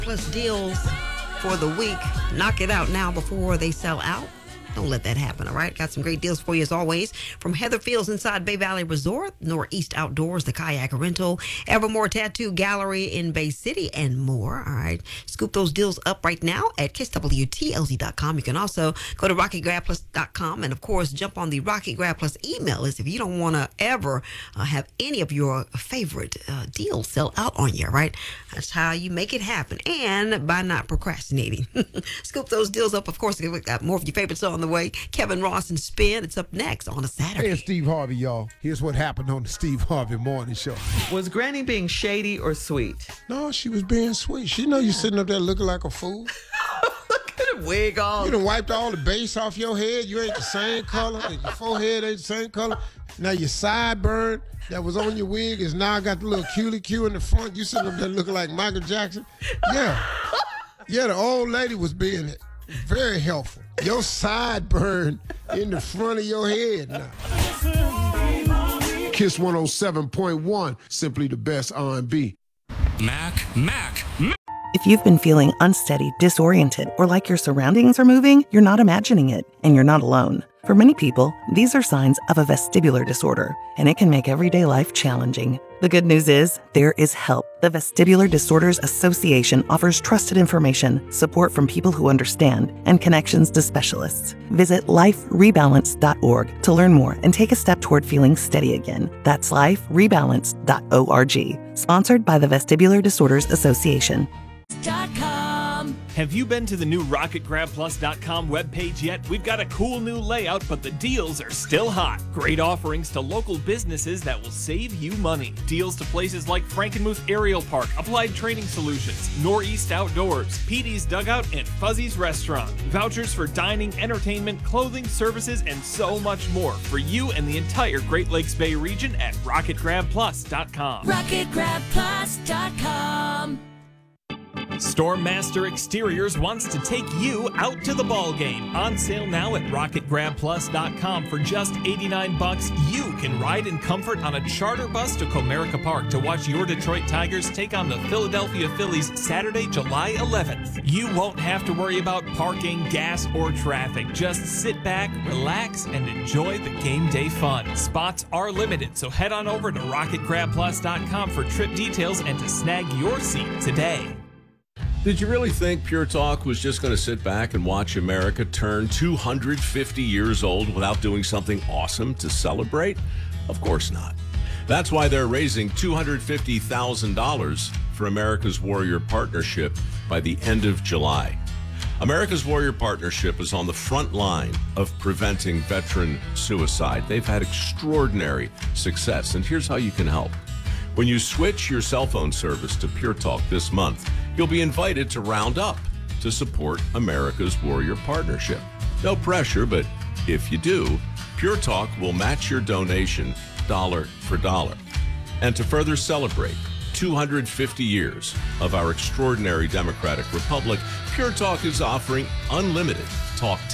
Plus deals for the week. Knock it out now before they sell out. Don't let that happen, all right? Got some great deals for you as always. From Heather Fields inside Bay Valley Resort, Northeast Outdoors, the Kayak Rental, Evermore Tattoo Gallery in Bay City, and more, all right? Scoop those deals up right now at KissWTLZ.com. You can also go to RockyGradPlus.com and, of course, jump on the Rocky Grad Plus email list if you don't want to ever have any of your favorite deals sell out on you, right? That's how you make it happen, and by not procrastinating. Scoop those deals up, of course. We've got more of your favorites on the way. Kevin Ross and Spin. It's up next on a Saturday. Hey, it's Steve Harvey, y'all. Here's what happened on the Steve Harvey Morning Show. Was Granny being shady or sweet? No, she was being sweet. She know you sitting up there looking like a fool. Look at the wig on. You done wiped all the base off your head. You ain't the same color. And your forehead ain't the same color. Now your sideburn that was on your wig is now got the little cutie cue in the front. You sitting up there looking like Michael Jackson. Yeah. Yeah, the old lady was being very helpful. Your sideburn in the front of your head now. Kiss 107.1, simply the best R&B. Mac. If you've been feeling unsteady, disoriented, or like your surroundings are moving, you're not imagining it, and you're not alone. For many people, these are signs of a vestibular disorder, and it can make everyday life challenging. The good news is, there is help. The Vestibular Disorders Association offers trusted information, support from people who understand, and connections to specialists. Visit liferebalance.org to learn more and take a step toward feeling steady again. That's liferebalance.org. Sponsored by the Vestibular Disorders Association. Have you been to the new RocketGrabPlus.com webpage yet? We've got a cool new layout, but the deals are still hot. Great offerings to local businesses that will save you money. Deals to places like Frankenmuth Aerial Park, Applied Training Solutions, Northeast Outdoors, Petey's Dugout, and Fuzzy's Restaurant. Vouchers for dining, entertainment, clothing, services, and so much more for you and the entire Great Lakes Bay region at RocketGrabPlus.com. RocketGrabPlus.com. Stormmaster Exteriors wants to take you out to the ball game. On sale now at RocketGrabPlus.com for just $89. You can ride in comfort on a charter bus to Comerica Park to watch your Detroit Tigers take on the Philadelphia Phillies Saturday, July 11th. You won't have to worry about parking, gas, or traffic. Just sit back, relax, and enjoy the game day fun. Spots are limited, so head on over to RocketGrabPlus.com for trip details and to snag your seat today. Did you really think Pure Talk was just going to sit back and watch America turn 250 years old without doing something awesome to celebrate? Of course not. That's why they're raising $250,000 for America's Warrior Partnership by the end of July. America's Warrior Partnership is on the front line of preventing veteran suicide. They've had extraordinary success, and here's how you can help. When you switch your cell phone service to Pure Talk this month, you'll be invited to round up to support America's Warrior Partnership. No pressure, but if you do, Pure Talk will match your donation dollar for dollar. And to further celebrate 250 years of our extraordinary democratic republic, Pure Talk is offering unlimited talk